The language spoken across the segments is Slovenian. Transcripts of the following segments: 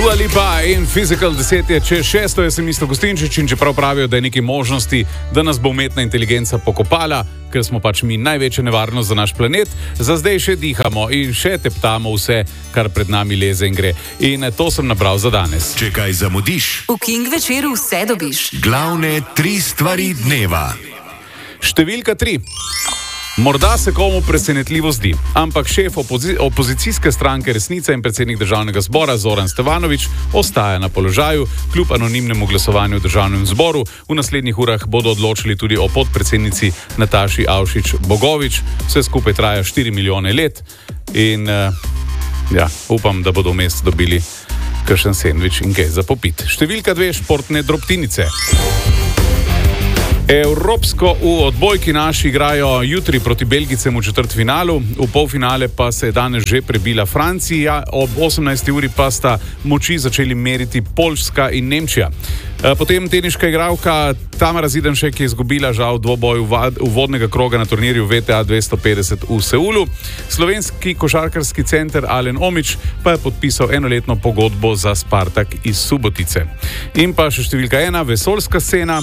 Dua Lipa in Physical 10 je čez 6, jaz sem Isto Gostinčič in čeprav pravijo, da je nekaj možnosti, da nas bo umetna inteligenca pokopala, ker smo pač mi največja nevarnost za naš planet, za zdaj še dihamo in še teptamo vse, kar pred nami leze in gre. In to sem nabral za danes. Če kaj zamudiš, v King večeru vse dobiš. Glavne 3 stvari dneva. Številka 3. Morda se komu presenetljivo zdi, ampak šef opozicijske stranke Resnica in predsednik državnega zbora Zoran Stevanović ostaja na položaju, kljub anonimnemu glasovanju v državnem zboru. V naslednjih urah bodo odločili tudi o podpredsednici Nataši Avšič Bogovič. Vse skupaj traja 4 milijone let in upam, da bodo vmes dobili kakšen sendvič in kaj za popit. Številka 2. Športne drobtinice. Evropsko v odbojki naši igrajo jutri proti Belgicem v četrtfinalu, v polfinale pa se je danes že prebila Francija, ob 18. uri pa sta moči začeli meriti Poljska in Nemčija. Potem teniška igralka Tamara Zidanšek je izgubila žal dvoboj uvodnega kroga na turnirju VTA 250 v Seulu. Slovenski košarkarski center Alen Omić pa je podpisal enoletno pogodbo za Spartak iz Subotice. In pa še številka 1, vesoljska scena.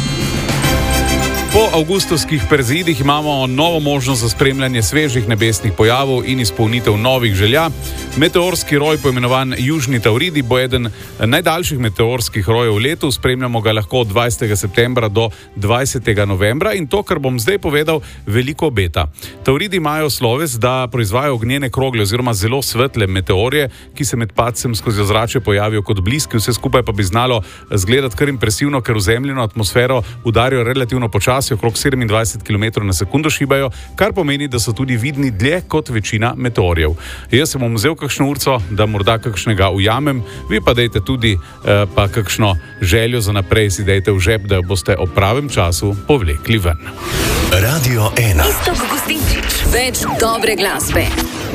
Po avgustovskih perzeidih imamo novo možnost za spremljanje svežih nebesnih pojavov in izpolnitev novih želja. Meteorski roj, poimenovan Južni Tauridi, bo eden najdaljših meteorskih rojev v letu. Spremljamo ga lahko od 20. septembra do 20. novembra in to, kar bom zdaj povedal, veliko obeta. Tauridi imajo sloves, da proizvajajo ognjene krogle oziroma zelo svetle meteorje, ki se med padcem skozi ozračje pojavijo kot bliski, vse skupaj pa bi znalo zgledati kar impresivno, ker v zemljino atmosfero udarijo relativno počasi, okrog 27 km na sekundo šibajo, kar pomeni, da so tudi vidni dlje kot večina meteorjev. Jaz sem bom vzel kakšno urco, da morda kakšnega ujamem, vi pa dejte tudi pa kakšno željo za naprej si dejte v žep, da jo boste ob pravem času povlekli ven. Radio 1. Isto Gostinčič. Več dobre glasbe.